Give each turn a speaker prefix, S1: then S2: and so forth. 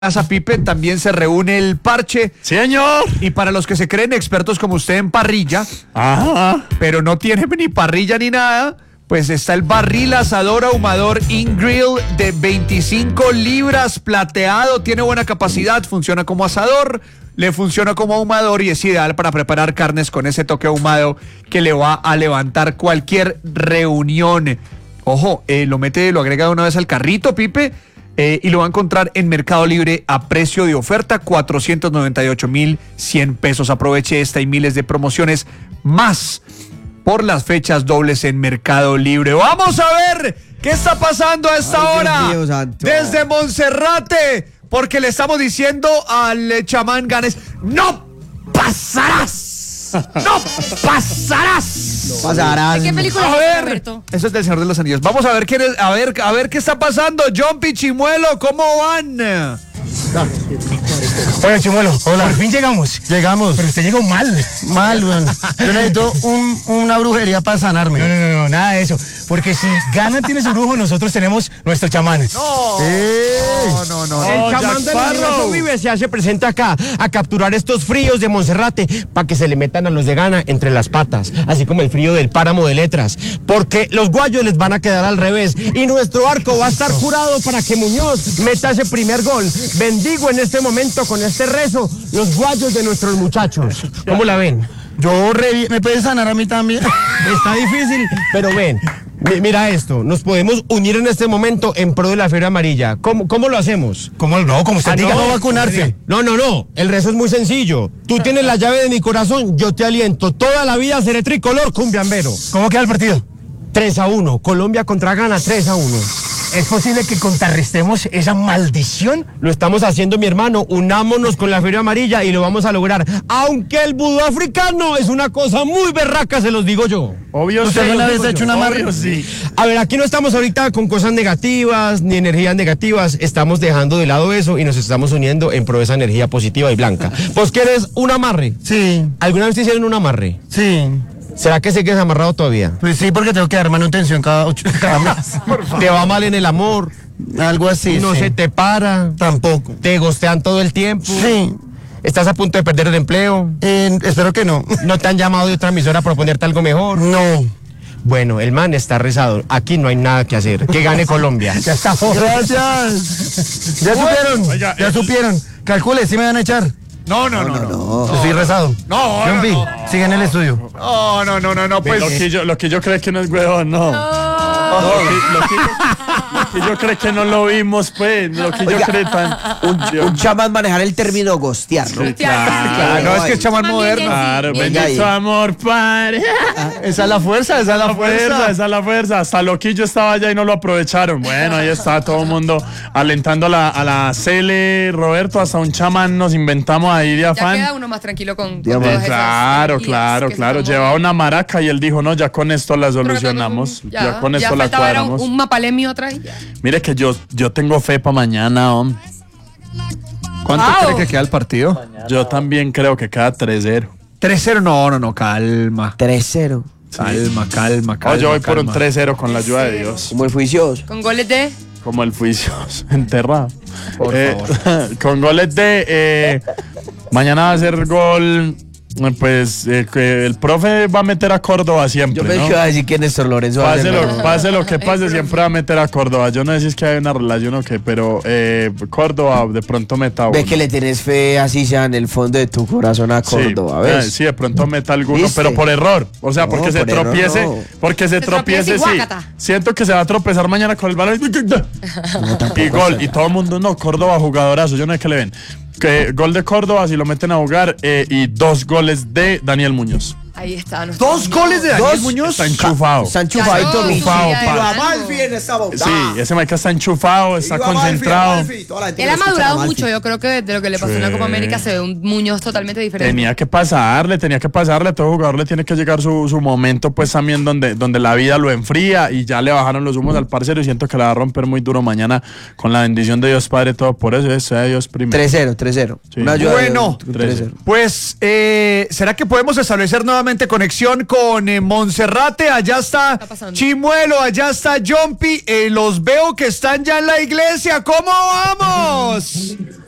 S1: Casa Pipe también se reúne el parche.
S2: Señor.
S1: Y para los que se creen expertos como usted en parrilla, pero no tienen ni parrilla ni nada, pues está el barril asador ahumador In-Grill de 25 libras plateado. Tiene buena capacidad, funciona como asador, le funciona como ahumador y es ideal para preparar carnes con ese toque ahumado que le va a levantar cualquier reunión. Ojo, lo agrega de una vez al carrito, Pipe. Y lo va a encontrar en Mercado Libre a precio de oferta, 498,100 pesos. Aproveche esta y miles de promociones más por las fechas dobles en Mercado Libre. Vamos a ver qué está pasando a esta hora desde Monserrate, porque le estamos diciendo al chamán Ganes: ¡no pasarás! ¡No pasarás!
S3: No pasarás.
S4: ¿De qué película
S1: A
S4: es,
S1: ver,
S4: Roberto?
S1: eso es del Señor de los Anillos. Vamos a ver quién es, a ver qué está pasando. John Pichimuelo, ¿cómo van?
S5: Oye, Chimuelo, hola. Por fin llegamos. Llegamos. Pero usted llegó mal. Mal, weón. Yo necesito una brujería para sanarme. No, nada de eso. Porque si Gana tiene su brujo, nosotros tenemos nuestros chamanes.
S1: No.
S3: El chamán del universo vive se presenta acá a capturar estos fríos de Monserrate para que se le metan a los de Gana entre las patas, así como el frío del páramo de Letras, porque los guayos les van a quedar al revés y nuestro arco va a estar jurado para que Muñoz meta ese primer gol. Bendigo en este momento con este rezo los guayos de nuestros muchachos. ¿Cómo la ven?
S5: ¿Me puede sanar a mí también?
S3: Está difícil, pero ven. Mira esto, nos podemos unir en este momento en pro de la fiebre amarilla. ¿Cómo lo hacemos?
S5: ¿Cómo no? Como usted diga, no vacunarse.
S3: No. El rezo es muy sencillo. Tú tienes la llave de mi corazón, yo te aliento. Toda la vida seré tricolor cumbiambero.
S5: ¿Cómo queda el partido?
S3: 3-1. Colombia contra Ghana, 3-1.
S5: ¿Es posible que contrarrestemos esa maldición?
S3: Lo estamos haciendo, mi hermano. Unámonos con la fiebre amarilla y lo vamos a lograr. Aunque el vudú africano es una cosa muy berraca, se los digo yo.
S5: Obvio. ¿Usted alguna vez ha hecho una amarre?
S2: Sí.
S3: A ver, aquí no estamos ahorita con cosas negativas ni energías negativas. Estamos dejando de lado eso y nos estamos uniendo en pro de esa energía positiva y blanca. ¿Vos querés un amarre?
S5: Sí.
S3: ¿Alguna vez te hicieron un amarre?
S5: Sí.
S3: ¿Será que sigues amarrado todavía?
S5: Pues sí, porque tengo que dar manutención cada mes.
S3: ¿Te va mal en el amor?
S5: Algo así.
S3: ¿No se te para?
S5: Tampoco.
S3: ¿Te gostean todo el tiempo?
S5: Sí.
S3: ¿Estás a punto de perder el empleo?
S5: Espero que no.
S3: ¿No te han llamado de otra emisora a proponerte algo mejor?
S5: No.
S3: Bueno, el man está rezado. Aquí no hay nada que hacer. Que gane Colombia.
S5: Ya está. Gracias. Ya supieron.
S2: Oiga,
S5: ya supieron. Calcule, ¿sí me van a echar?
S1: No.
S5: Yo estoy rezado. John B, sigue en el estudio.
S1: No, pues.
S2: Lo que yo creo que no es huevón, no. Lo que yo creo que no lo vimos, pues. Lo que yo creo tan.
S6: Un chamán manejar el término gostear, ¿no?
S2: Sí, claro.
S1: No, es que es chamán moderno.
S2: Claro,
S6: Venga
S2: bendito
S6: ahí.
S2: amor, padre.
S1: Esa es la fuerza,
S2: Esa es la fuerza. Hasta Loquillo estaba allá y no lo aprovecharon. Bueno, ahí está todo el mundo alentando a la Cele, Roberto. Hasta un chamán nos inventamos ahí de
S4: Ya
S2: afán.
S4: queda uno más tranquilo con
S6: Digamos,
S4: todas esas
S2: Claro.
S4: energías que se toman.
S2: Llevaba una maraca y él dijo, no, ya con esto la
S4: Creo que
S2: solucionamos.
S4: todo-
S2: Ya con esto la
S4: faltaba era
S2: cuadramos.
S4: un mapalemio atrás y ya.
S2: Mire que yo tengo fe para mañana, hombre.
S1: ¿Cuánto cree que queda el partido?
S2: Yo también creo que queda 3-0.
S1: 3-0, no, calma.
S6: 3-0.
S1: Calma.
S2: Yo voy por un
S1: calma.
S2: 3-0 con la ayuda de Dios.
S6: Como el juicioso.
S4: Con goles de...
S2: Como el juicio enterrado.
S1: Por favor.
S2: Con goles de... mañana va a ser gol... Pues que el profe va a meter a Córdoba siempre,
S6: Yo pensé
S2: ¿no?
S6: que iba a decir que Néstor Lorenzo va a hacer
S2: Pase lo que pase, siempre va a meter a Córdoba. Yo no sé si es que hay una relación o qué, pero Córdoba de pronto meta uno.
S6: Ves que le tienes fe, así sea en el fondo de tu corazón a Córdoba, ¿ves?
S2: Sí, de pronto meta alguno,
S6: ¿Viste?
S2: pero por error. O sea,
S6: No,
S2: porque se
S6: por error
S2: tropiece.
S6: no.
S2: Porque se tropiece,
S4: tropiece y
S2: sí.
S4: guácata.
S2: Siento que se va a tropezar mañana con el balón. Y gol. Y todo el mundo, no, Córdoba jugadorazo. Yo no sé qué le ven. Que gol de Córdoba, si lo meten a jugar, y 2 goles de Daniel Muñoz.
S4: Ahí está. nuestro
S1: 2
S4: amigo.
S1: goles de Daniel
S6: Dos.
S1: Muñoz.
S2: Está enchufado.
S6: Está enchufadito,
S4: Ya no,
S6: mijo.
S2: Enchufado,
S4: ya,
S2: pa.
S4: ya,
S6: Amalfi en esta bondad.
S2: Sí, ese marica está enchufado, está concentrado.
S4: Él ha madurado mucho, yo creo que desde lo que le pasó en la Copa América se ve un Muñoz totalmente diferente.
S2: Tenía que pasarle, a todo jugador le tiene que llegar su momento, pues también donde la vida lo enfría y ya le bajaron los humos al parcero y siento que la va a romper muy duro mañana con la bendición de Dios Padre, todo por eso, sea Dios primero.
S6: 3-0.
S2: Sí.
S6: Una ayuda de
S1: Bueno,
S6: Dios, 3-0.
S1: Pues, ¿será que podemos establecer nuevamente conexión con Monserrate? Allá está
S4: pasando?
S1: Chimuelo, allá está Jumpy. Los veo que están ya en la iglesia. ¿Cómo vamos?